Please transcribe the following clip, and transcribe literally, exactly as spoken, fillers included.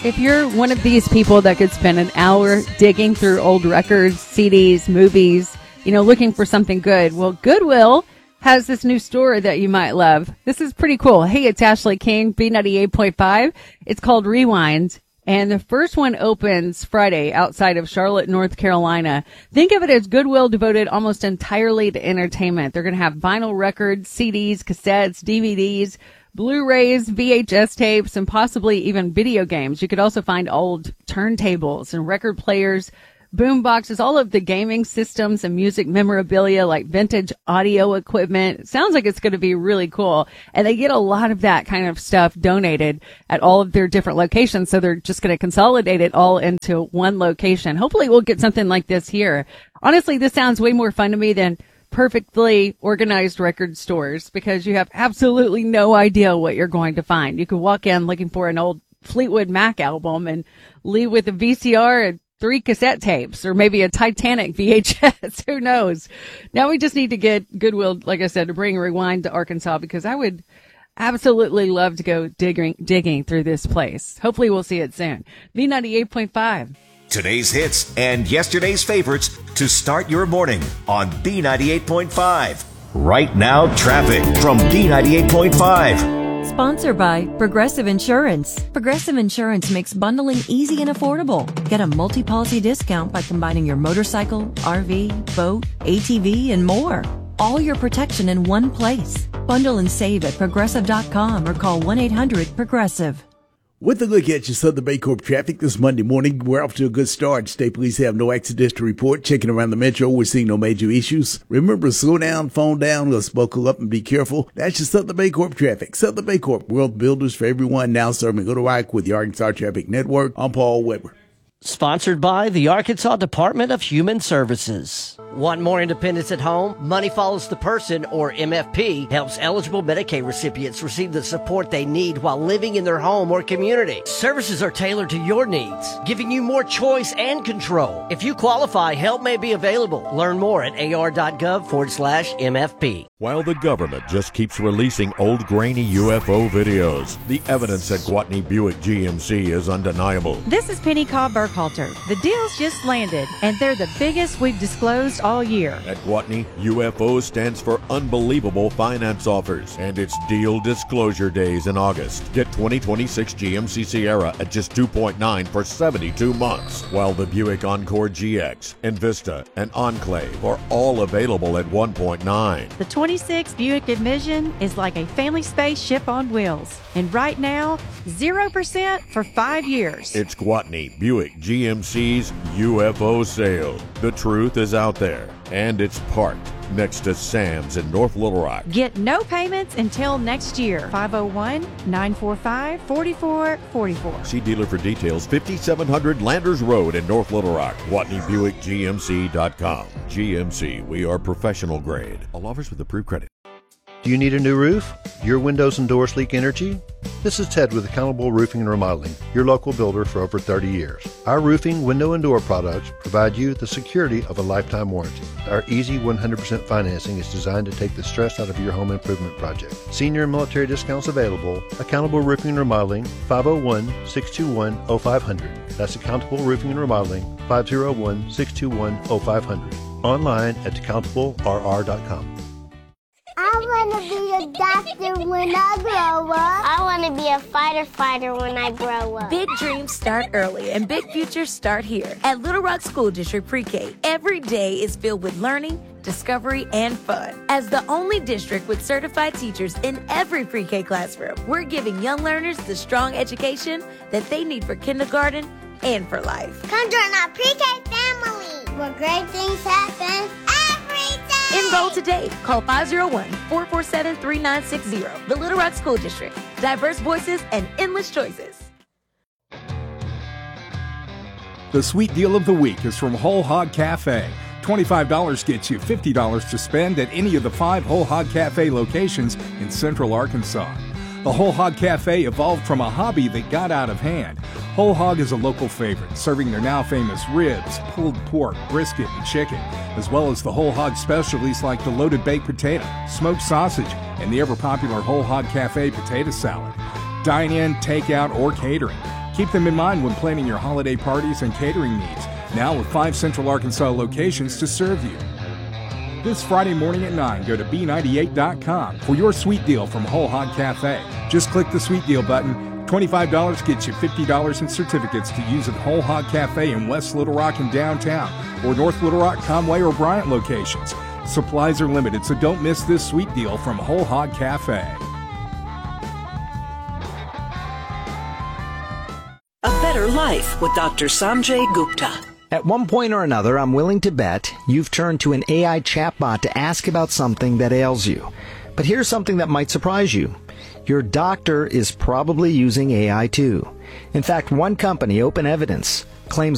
If you're one of these people that could spend an hour digging through old records, C Ds, movies, you know, looking for something good, well, Goodwill has this new store that you might love. This is pretty cool. Hey, it's Ashley King, B ninety-eight point five. It's called Rewind. And the first one opens Friday outside of Charlotte, North Carolina. Think of it as Goodwill devoted almost entirely to entertainment. They're going to have vinyl records, C Ds, cassettes, D V Ds, Blu-rays, V H S tapes, and possibly even video games. You could also find old turntables and record players, boom boxes, all of the gaming systems and music memorabilia like vintage audio equipment. It sounds like it's going to be really cool. And they get a lot of that kind of stuff donated at all of their different locations. So they're just going to consolidate it all into one location. Hopefully we'll get something like this here. Honestly, this sounds way more fun to me than perfectly organized record stores because you have absolutely no idea what you're going to find. You could walk in looking for an old Fleetwood Mac album and leave with a V C R and three cassette tapes or maybe a Titanic V H S. Who knows? Now we just need to get Goodwill, like I said, to bring Rewind to Arkansas because I would absolutely love to go digging, digging through this place. Hopefully we'll see it soon. B ninety-eight point five. Today's hits and yesterday's favorites to start your morning on B ninety-eight point five. Right now, traffic from B ninety-eight point five. Sponsored by Progressive Insurance. Progressive Insurance makes bundling easy and affordable. Get a multi-policy discount by combining your motorcycle, R V, boat, A T V, and more. All your protection in one place. Bundle and save at progressive dot com or call one eight hundred progressive. With a look at your Southern Baycorp traffic this Monday morning, we're off to a good start. State police have no accidents to report. Checking around the metro, we're seeing no major issues. Remember, slow down, phone down, let's buckle up and be careful. That's your Southern Baycorp traffic. Southern Baycorp, world builders for everyone, now serving Little Rock with the Arkansas Traffic Network. I'm Paul Weber. Sponsored by the Arkansas Department of Human Services. Want more independence at home? Money Follows the Person, or M F P, helps eligible Medicaid recipients receive the support they need while living in their home or community. Services are tailored to your needs, giving you more choice and control. If you qualify, help may be available. Learn more at ar.gov forward slash MFP. While the government just keeps releasing old grainy U F O videos, the evidence at Gwatney Buick G M C is undeniable. This is Penny Cobb Burkhalter. The deal's just landed, and they're the biggest we've disclosed all year. At Gwatney, U F O stands for Unbelievable Finance Offers, and it's Deal Disclosure Days in August. Get twenty twenty-six G M C Sierra at just two point nine for seventy-two months, while the Buick Encore G X, Envista, and Enclave are all available at one point nine. The twenty-six Buick Envision is like a family spaceship on wheels, and right now, zero percent for five years. It's Gwatney Buick G M C's U F O sale. The truth is out there, and it's parked next to Sam's in North Little Rock. Get no payments until next year. five oh one, nine four five, four four four four. See dealer for details. fifty-seven hundred Landers Road in North Little Rock. Gwatney Buick G M C dot com. G M C, we are professional grade. All offers with approved credit. Do you need a new roof? Your windows and doors leak energy? This is Ted with Accountable Roofing and Remodeling, your local builder for over thirty years. Our roofing, window, and door products provide you the security of a lifetime warranty. Our easy one hundred percent financing is designed to take the stress out of your home improvement project. Senior and military discounts available. Accountable Roofing and Remodeling, five oh one, six two one, oh five hundred. That's Accountable Roofing and Remodeling, five oh one, six two one, oh five hundred. Online at accountable r r dot com. I want to be a doctor when I grow up. I want to be a fighter fighter when I grow up. Big dreams start early and big futures start here. At Little Rock School District Pre-K, every day is filled with learning, discovery, and fun. As the only district with certified teachers in every pre-K classroom, we're giving young learners the strong education that they need for kindergarten and for life. Come join our pre-K family, where great things happen every day. Enroll today. Call five oh one, four four seven, three nine six zero. The Little Rock School District. Diverse voices and endless choices. The sweet deal of the week is from Whole Hog Cafe. twenty-five dollars gets you fifty dollars to spend at any of the five Whole Hog Cafe locations in Central Arkansas. The Whole Hog Cafe evolved from a hobby that got out of hand. Whole Hog is a local favorite, serving their now famous ribs, pulled pork, brisket, and chicken, as well as the Whole Hog specialties like the loaded baked potato, smoked sausage, and the ever-popular Whole Hog Cafe potato salad. Dine in, take out, or catering. Keep them in mind when planning your holiday parties and catering needs, now with five Central Arkansas locations to serve you. This Friday morning at nine, go to B ninety-eight dot com for your sweet deal from Whole Hog Cafe. Just click the sweet deal button. twenty-five dollars gets you fifty dollars in certificates to use at Whole Hog Cafe in West Little Rock and downtown, or North Little Rock, Conway, or Bryant locations. Supplies are limited, so don't miss this sweet deal from Whole Hog Cafe. A Better Life with Doctor Sanjay Gupta. At one point or another, I'm willing to bet you've turned to an A I chatbot to ask about something that ails you. But here's something that might surprise you. Your doctor is probably using A I too. In fact, one company, Open Evidence, claims